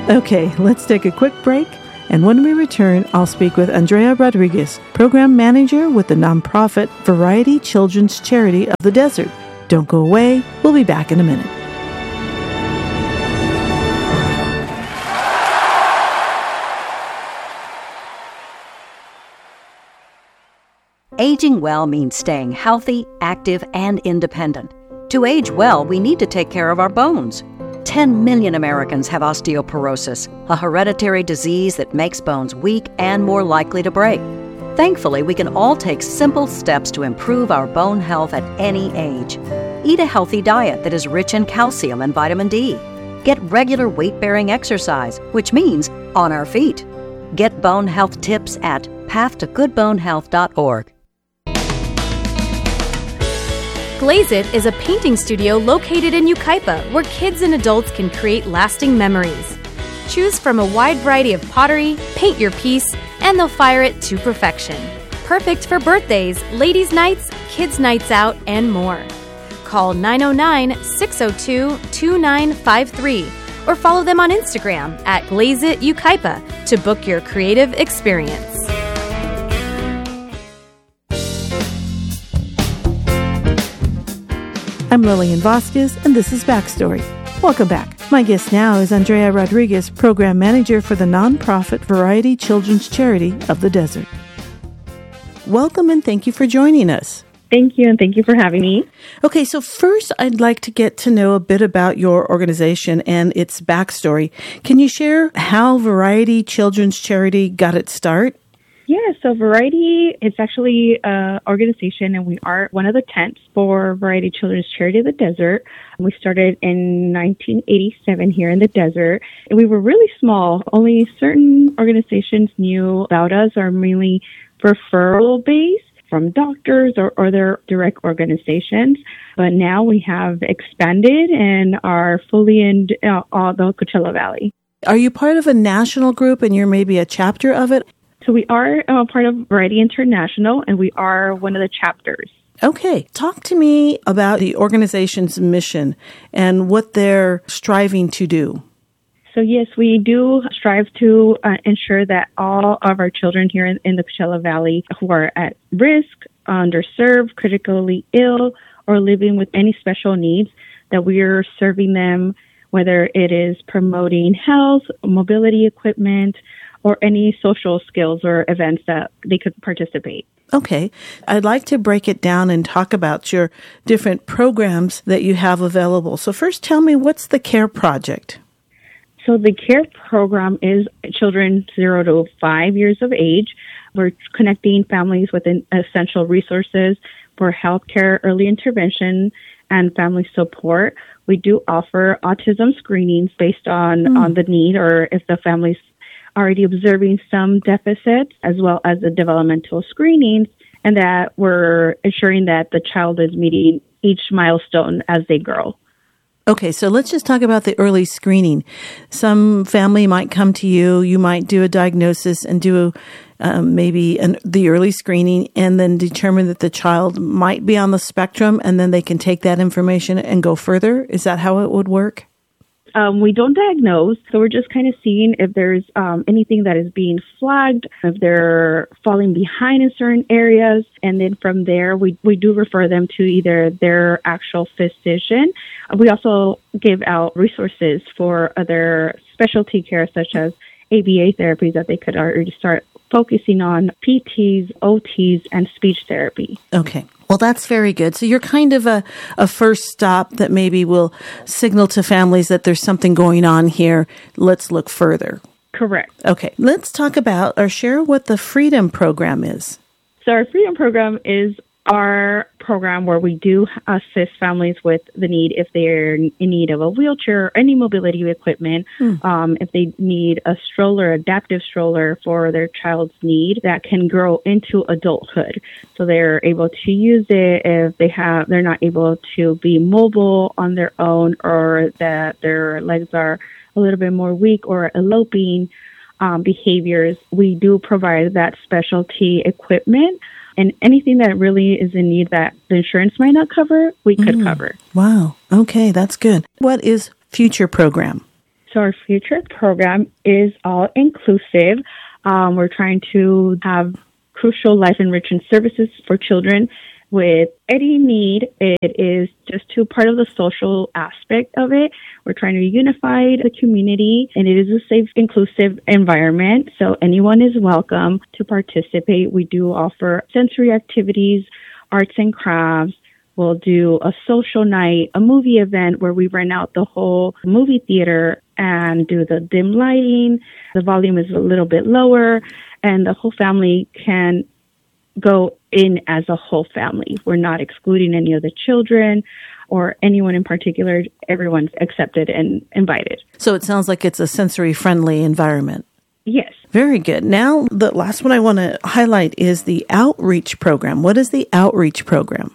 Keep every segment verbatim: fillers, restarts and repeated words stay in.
Okay, let's take a quick break. And when we return, I'll speak with Andrea Rodriguez, Program Manager with the nonprofit Variety Children's Charity of the Desert. Don't go away. We'll be back in a minute. Aging well means staying healthy, active, and independent. To age well, we need to take care of our bones. ten million Americans have osteoporosis, a hereditary disease that makes bones weak and more likely to break. Thankfully, we can all take simple steps to improve our bone health at any age. Eat a healthy diet that is rich in calcium and vitamin D. Get regular weight-bearing exercise, which means on our feet. Get bone health tips at path to good bone health dot org. Glaze It is a painting studio located in Yucaipa where kids and adults can create lasting memories. Choose from a wide variety of pottery, paint your piece, and they'll fire it to perfection. Perfect for birthdays, ladies' nights, kids' nights out, and more. Call nine oh nine, six oh two, two nine five three or follow them on Instagram at Glaze It Yucaipa to book your creative experience. I'm Lillian Vasquez, and this is Backstory. Welcome back. My guest now is Andrea Rodriguez, Program Manager for the nonprofit Variety Children's Charity of the Desert. Welcome and thank you for joining us. Thank you, and thank you for having me. Okay, so first I'd like to get to know a bit about your organization and its backstory. Can you share how Variety Children's Charity got its start? Yeah, so Variety is actually an organization, and we are one of the tents for Variety Children's Charity of the Desert. We started in nineteen eighty-seven here in the desert, and we were really small. Only certain organizations knew about us, or mainly referral-based from doctors or other direct organizations. But now we have expanded and are fully in uh, all the Coachella Valley. Are you part of a national group and you're maybe a chapter of it? So we are uh, part of Variety International, and we are one of the chapters. Okay. Talk to me about the organization's mission and what they're striving to do. So yes, we do strive to uh, ensure that all of our children here in, in the Coachella Valley who are at risk, underserved, critically ill, or living with any special needs, that we are serving them, whether it is promoting health, mobility equipment, or any social skills or events that they could participate. Okay. I'd like to break it down and talk about your different programs that you have available. So first, tell me, what's the CARE project? So the CARE program is children zero to five years of age. We're connecting families with essential resources for healthcare, early intervention, and family support. We do offer autism screenings based on, mm. on the need, or if the family's already observing some deficits, as well as the developmental screenings, and that we're ensuring that the child is meeting each milestone as they grow. Okay, so let's just talk about the early screening. Some family might come to you, you might do a diagnosis and do um, maybe an, the early screening and then determine that the child might be on the spectrum, and then they can take that information and go further. Is that how it would work? Um, we don't diagnose, so we're just kind of seeing if there's um, anything that is being flagged, if they're falling behind in certain areas, and then from there, we, we do refer them to either their actual physician. We also give out resources for other specialty care, such as A B A therapies that they could already start focusing on, P Ts, O Ts, and speech therapy. Okay. Well, that's very good. So you're kind of a, a first stop that maybe will signal to families that there's something going on here. Let's look further. Correct. Okay. Let's talk about or share what the Freedom Program is. So our Freedom Program is our program where we do assist families with the need if they're in need of a wheelchair or any mobility equipment, mm. um, if they need a stroller, adaptive stroller for their child's need that can grow into adulthood. So they're able to use it if they have, they're not able to be mobile on their own, or that their legs are a little bit more weak or eloping um, behaviors. We do provide that specialty equipment. And anything that really is in need that the insurance might not cover, we could mm. cover. Wow. Okay, that's good. What is Future Program? So our Future program is all inclusive. Um, we're trying to have crucial life enriching services for children with any need. It is just to part of the social aspect of it. We're trying to unify the community, and it is a safe, inclusive environment. So anyone is welcome to participate. We do offer sensory activities, arts and crafts. We'll do a social night, a movie event where we rent out the whole movie theater and do the dim lighting. The volume is a little bit lower, and the whole family can go in as a whole family. We're not excluding any of the children or anyone in particular. Everyone's accepted and invited. So it sounds like it's a sensory-friendly environment. Yes. Very good. Now, the last one I want to highlight is the outreach program. What is the outreach program?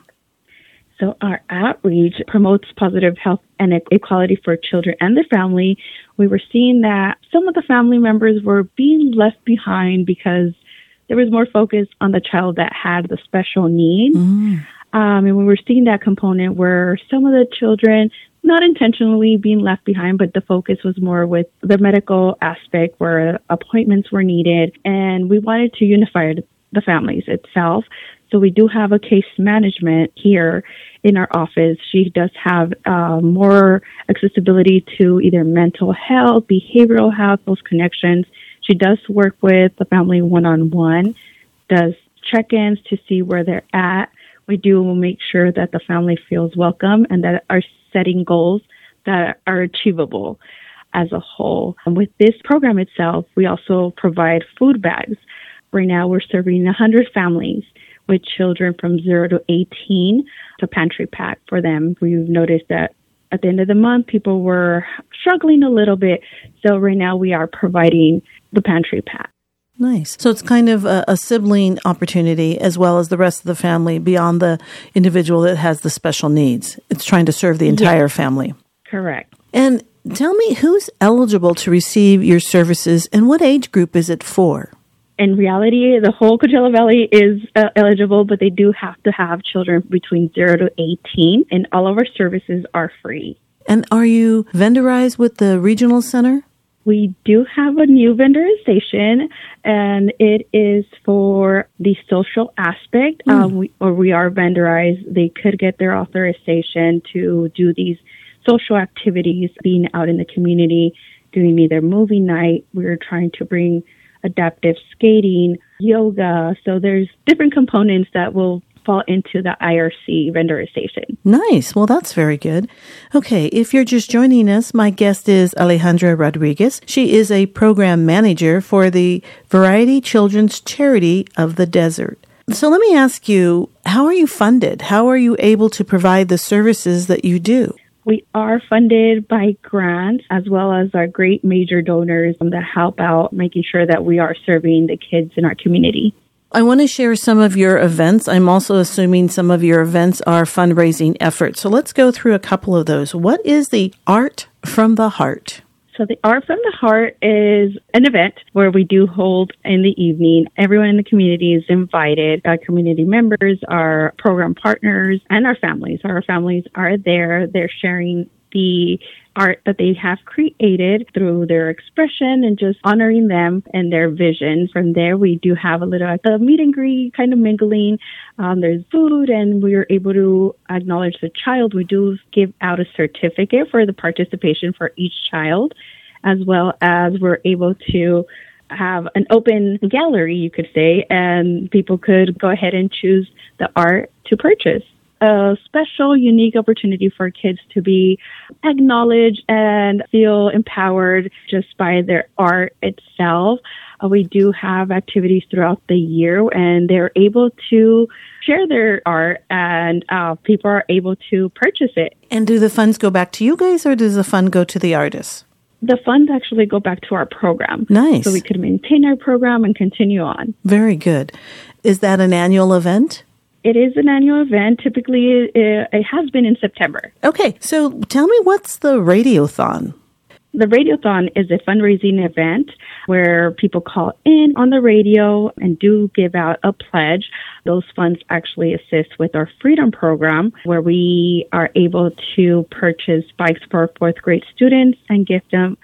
So our outreach promotes positive health and equality for children and their family. We were seeing that some of the family members were being left behind because there was more focus on the child that had the special needs. Mm. Um, and we were seeing that component where some of the children, not intentionally being left behind, but the focus was more with the medical aspect where appointments were needed. And we wanted to unify the families itself. So we do have a case management here in our office. She does have uh, more accessibility to either mental health, behavioral health, those connections. She does work with the family one-on-one, does check-ins to see where they're at. We do make sure that the family feels welcome and that are setting goals that are achievable as a whole. And with this program itself, we also provide food bags. Right now, we're serving one hundred families with children from zero to eighteen. It's a pantry pack for them. We've noticed that at the end of the month, people were struggling a little bit. So right now we are providing the pantry pack. Nice. So it's kind of a, a sibling opportunity as well as the rest of the family beyond the individual that has the special needs. It's trying to serve the entire yes. family. Correct. And tell me, who's eligible to receive your services and what age group is it for? In reality, the whole Coachella Valley is uh, eligible, but they do have to have children between zero to eighteen, and all of our services are free. And are you vendorized with the regional center? We do have a new vendorization, and it is for the social aspect. Mm. Um, we, or we are vendorized. They could get their authorization to do these social activities, being out in the community, doing either movie night. We're trying to bring adaptive skating, yoga. So there's different components that will fall into the I R C vendorization. Nice. Well, that's very good. Okay. If you're just joining us, my guest is Alejandra Rodriguez. She is a program manager for the Variety Children's Charity of the Desert. So let me ask you, how are you funded? How are you able to provide the services that you do? We are funded by grants as well as our great major donors that help out making sure that we are serving the kids in our community. I want to share some of your events. I'm also assuming some of your events are fundraising efforts. So let's go through a couple of those. What is the Art from the Heart? So the Art from the Heart is an event where we do hold in the evening. Everyone in the community is invited. Our community members, our program partners, and our families. Our families are there. They're sharing the art that they have created through their expression and just honoring them and their vision. From there, we do have a little like a meet and greet kind of mingling. Um, there's food, and we are able to acknowledge the child. We do give out a certificate for the participation for each child, as well as we're able to have an open gallery, you could say, and people could go ahead and choose the art to purchase. A special, unique opportunity for kids to be acknowledged and feel empowered just by their art itself. Uh, we do have activities throughout the year, and they're able to share their art, and uh, people are able to purchase it. And do the funds go back to you guys, or does the fund go to the artists? The funds actually go back to our program. Nice. So we could maintain our program and continue on. Very good. Is that an annual event? It is an annual event. Typically, it, it has been in September. Okay, so tell me, what's the Radiothon? The Radiothon is a fundraising event where people call in on the radio and do give out a pledge. Those funds actually assist with our Freedom Program, where we are able to purchase bikes for fourth grade students and gift them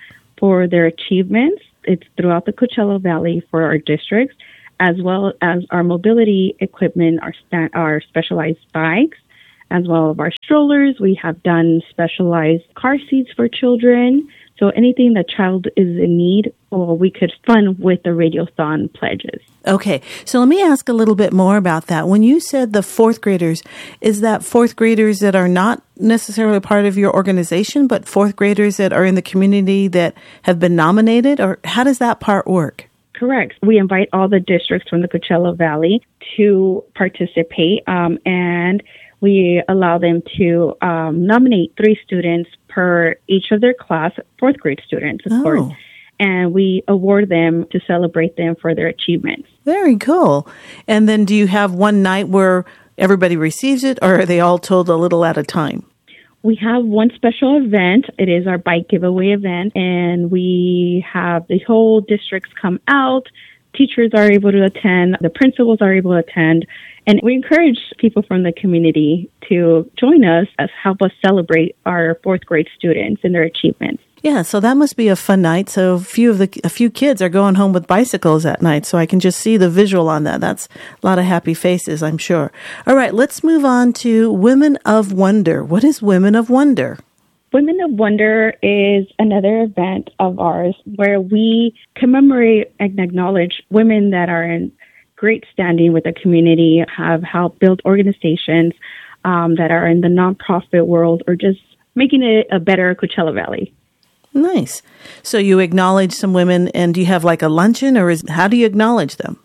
for their achievements. It's throughout the Coachella Valley for our districts, as well as our mobility equipment, our, sta- our specialized bikes, as well as our strollers. We have done specialized car seats for children. So anything the child is in need, well, we could fund with the Radiothon pledges. Okay, so let me ask a little bit more about that. When you said the fourth graders, is that fourth graders that are not necessarily part of your organization, but fourth graders that are in the community that have been nominated, or how does that part work? Correct. We invite all the districts from the Coachella Valley to participate, um, and we allow them to um, nominate three students per each of their class, fourth grade students, of oh. course. And we award them to celebrate them for their achievements. Very cool. And then do you have one night where everybody receives it, or are they all told a little at a time? We have one special event. It is our bike giveaway event, and we have the whole districts come out. Teachers are able to attend. The principals are able to attend. And we encourage people from the community to join us as help us celebrate our fourth grade students and their achievements. Yeah, so that must be a fun night. So a few of the a few kids are going home with bicycles at night, so I can just see the visual on that. That's a lot of happy faces, I'm sure. All right, let's move on to Women of Wonder. What is Women of Wonder? Women of Wonder is another event of ours where we commemorate and acknowledge women that are in great standing with the community, have helped build organizations um, that are in the nonprofit world, or just making it a better Coachella Valley. Nice. So you acknowledge some women, and do you have like a luncheon, or is how do you acknowledge them?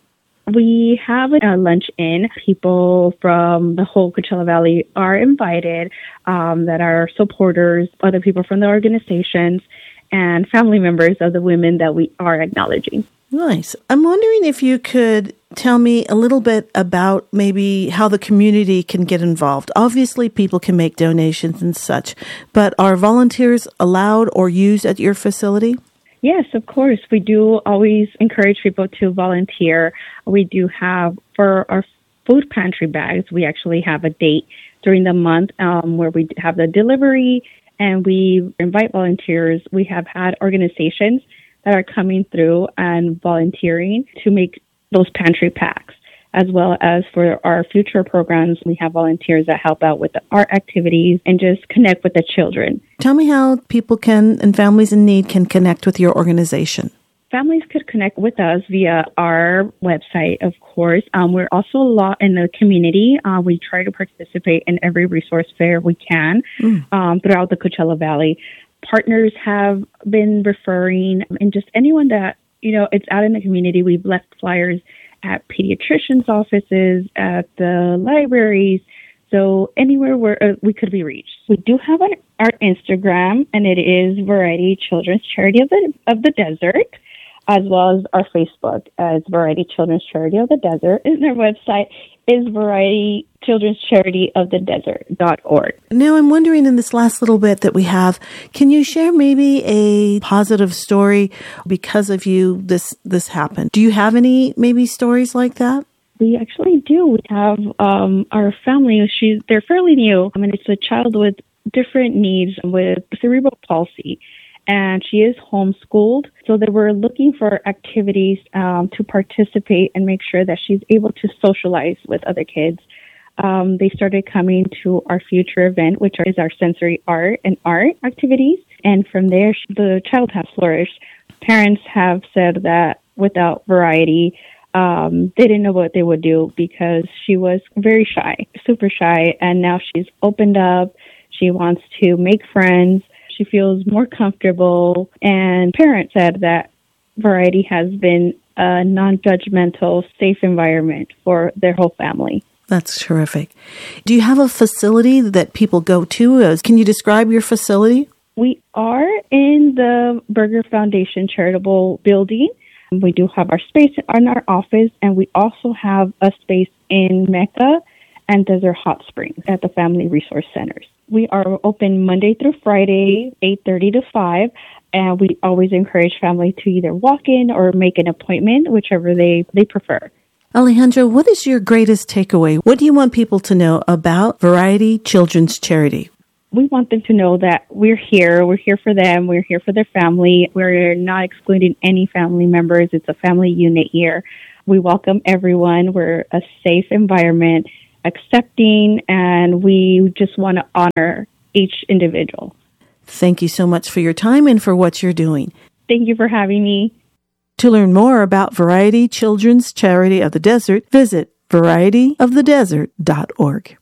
We have a lunch-in. People from the whole Coachella Valley are invited, um, that are supporters, other people from the organizations, and family members of the women that we are acknowledging. Nice. I'm wondering if you could tell me a little bit about maybe how the community can get involved. Obviously, people can make donations and such, but are volunteers allowed or used at your facility? Yes, of course. We do always encourage people to volunteer. We do have, for our food pantry bags, we actually have a date during the month um, where we have the delivery, and we invite volunteers. We have had organizations that are coming through and volunteering to make those pantry packs, as well as for our future programs. We have volunteers that help out with the art activities and just connect with the children. Tell me how people can, and families in need can connect with your organization. Families could connect with us via our website, of course. Um, we're also a lot in the community. Uh, we try to participate in every resource fair we can mm. um, throughout the Coachella Valley. Partners have been referring, and just anyone that, you know, it's out in the community. We've left flyers at pediatricians' offices, at the libraries, so anywhere where uh, we could be reached. We do have an, our Instagram, and it is Variety Children's Charity of the of the Desert, as well as our Facebook as Variety Children's Charity of the Desert, and our website is Variety Children's Charity of the Desert dot org. Now, I'm wondering in this last little bit that we have, can you share maybe a positive story because of you, this this happened? Do you have any maybe stories like that? We actually do. We have um, our family. She's they're fairly new. I mean, it's a child with different needs with cerebral palsy, and she is homeschooled. So they were looking for activities um, to participate and make sure that she's able to socialize with other kids. Um, they started coming to our future event, which is our sensory art and art activities. And from there, the child has flourished. Parents have said that without Variety, um, they didn't know what they would do because she was very shy, super shy. And now she's opened up. She wants to make friends. She feels more comfortable. And parents said that Variety has been a non-judgmental, safe environment for their whole family. That's terrific. Do you have a facility that people go to? Can you describe your facility? We are in the Berger Foundation Charitable Building. We do have our space in our office, and we also have a space in Mecca and Desert Hot Springs at the Family Resource Centers. We are open Monday through Friday, eight thirty to five, and we always encourage family to either walk in or make an appointment, whichever they, they prefer. Alejandra, what is your greatest takeaway? What do you want people to know about Variety Children's Charity? we want them to know that we're here. We're here for them. We're here for their family. We're not excluding any family members. It's a family unit here. We welcome everyone. We're a safe environment, accepting, and we just want to honor each individual. Thank you so much for your time and for what you're doing. Thank you for having me. To learn more about Variety Children's Charity of the Desert, visit variety of the desert dot org.